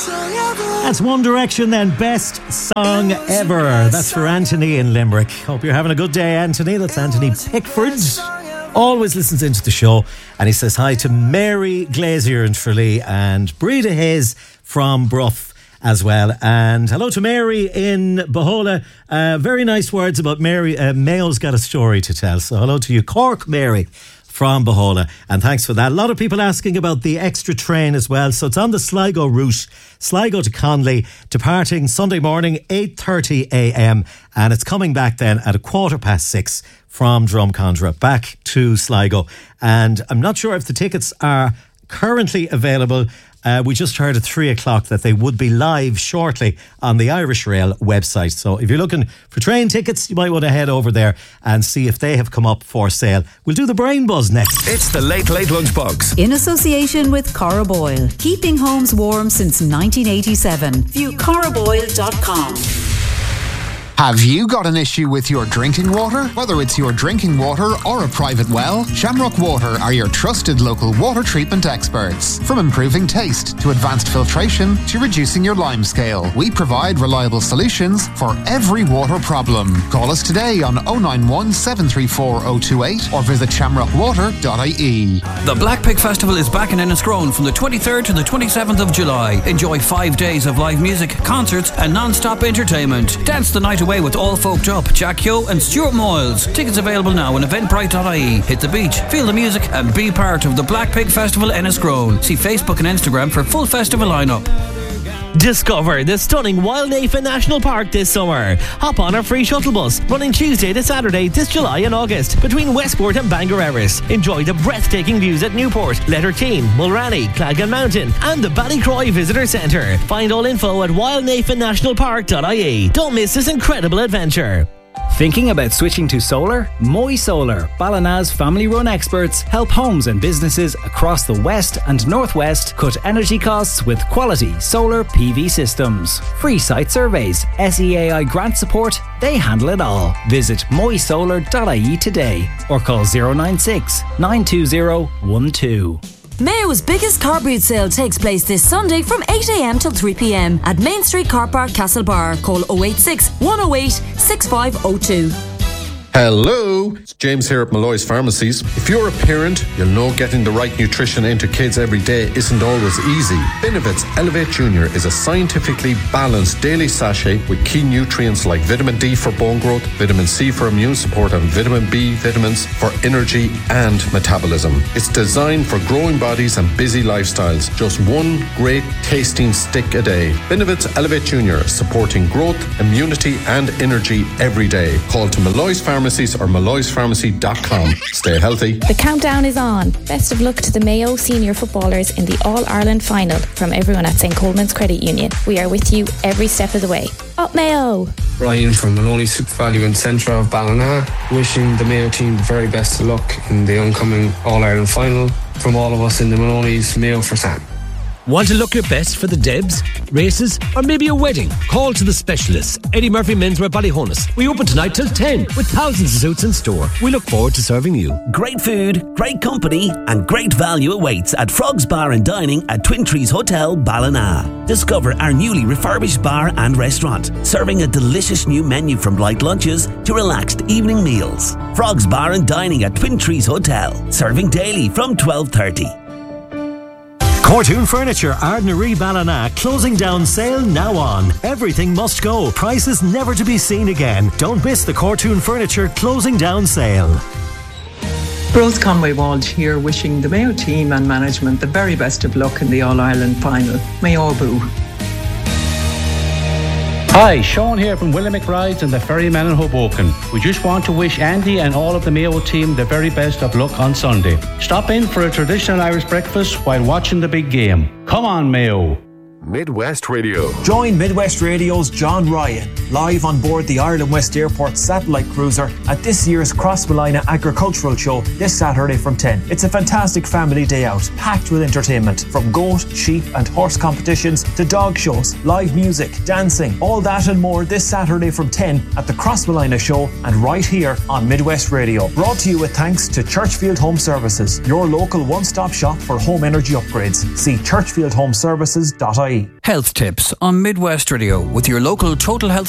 That's One Direction then, best song ever. That's for Anthony in Limerick. Hope you're having a good day, Anthony. That's Anthony Pickford. Always listens into the show, and he says hi to Mary Glazier in Tralee and Breda Hayes from Bruff as well. And hello to Mary in Bohola. Very nice words about Mary. Mayo's got a story to tell. So hello to you, Cork Mary from Bohola, and thanks for that. A lot of people asking about the extra train as well. So it's on the Sligo route, Sligo to Conley, departing Sunday morning 8:30am, and it's coming back then at 6:15 from Drumcondra back to Sligo. And I'm not sure if the tickets are currently available. We just heard at 3 o'clock that they would be live shortly on the Irish Rail website. So if you're looking for train tickets, you might want to head over there and see if they have come up for sale. We'll do the Brain Buzz next. It's the Late Late Lunchbox. In association with Corraboyle. Keeping homes warm since 1987. View corraboyle.com. Have you got an issue with your drinking water? Whether it's your drinking water or a private well, Shamrock Water are your trusted local water treatment experts. From improving taste to advanced filtration to reducing your lime scale, we provide reliable solutions for every water problem. Call us today on 091 734 028 or visit shamrockwater.ie. The Black Pig Festival is back in Enniscrone from the 23rd to the 27th of July. Enjoy 5 days of live music, concerts and non-stop entertainment. Dance the night away with All Folked Up, Jack Yo and Stuart Moyles. Tickets available now on eventbrite.ie. Hit the beach, feel the music and be part of the Black Pig Festival Enniscrone. See Facebook and Instagram for full festival lineup. Discover the stunning Wildnafa National Park this summer. Hop on our free shuttle bus running Tuesday to Saturday this July and August between Westport and Bangor Erris. Enjoy the breathtaking views at Newport, Letterkeane, Mulranny, Clagan Mountain and the Ballycroy Visitor Centre. Find all info at wildnafanationalpark.ie. Don't miss this incredible adventure. Thinking about switching to solar? Moy Solar, Ballina's family-run experts, help homes and businesses across the West and Northwest cut energy costs with quality solar PV systems. Free site surveys, SEAI grant support, they handle it all. Visit moysolar.ie today or call 096 920 12. Mayo's biggest car boot sale takes place this Sunday from 8am till 3pm at Main Street Car Park, Castlebar. Call 086 108 6502. Hello, it's James here at Malloy's Pharmacies. If you're a parent, you'll know getting the right nutrition into kids every day isn't always easy. Benevit's Elevate Junior is a scientifically balanced daily sachet with key nutrients like vitamin D for bone growth, vitamin C for immune support and vitamin B vitamins for energy and metabolism. It's designed for growing bodies and busy lifestyles. Just one great tasting stick a day. Benevit's Elevate Junior, supporting growth, immunity and energy every day. Call to Malloy's Pharmacies or malloyspharmacy.com. Stay healthy. The countdown is on. Best of luck to the Mayo senior footballers in the All-Ireland final from everyone at St. Coleman's Credit Union. We are with you every step of the way. Up Mayo! Ryan from Maloney Super Value and Centre of Ballina, wishing the Mayo team the very best of luck in the oncoming All-Ireland final. From all of us in the Maloney's, Mayo for Sam. Want to look your best for the Debs, races, or maybe a wedding? Call to the specialists. Eddie Murphy Menswear Ballyhonus. We open tonight till 10 with thousands of suits in store. We look forward to serving you. Great food, great company, and great value awaits at Frog's Bar and Dining at Twin Trees Hotel, Ballina. Discover our newly refurbished bar and restaurant, serving a delicious new menu from light lunches to relaxed evening meals. Frog's Bar and Dining at Twin Trees Hotel, serving daily from 12:30. Cortoon Furniture, Ardnaree Ballina, closing down sale now on. Everything must go. Prices never to be seen again. Don't miss the Cortoon Furniture closing down sale. Rose Conway Walsh here, wishing the Mayo team and management the very best of luck in the All-Ireland final. Mayo Boo. Hi, Sean here from Willie McBride's and the Ferryman in Hoboken. We just want to wish Andy and all of the Mayo team the very best of luck on Sunday. Stop in for a traditional Irish breakfast while watching the big game. Come on, Mayo. Midwest Radio. Join Midwest Radio's John Ryan live on board the Ireland West Airport satellite cruiser at this year's Crossmolina Agricultural Show this Saturday from 10. It's a fantastic family day out, packed with entertainment from goat, sheep and horse competitions to dog shows, live music, dancing, all that and more this Saturday from 10 at the Crossmolina Show and right here on Midwest Radio. Brought to you with thanks to Churchfield Home Services, your local one-stop shop for home energy upgrades. See churchfieldhomeservices.ie. free. Health tips on Midwest Radio with your local Total Health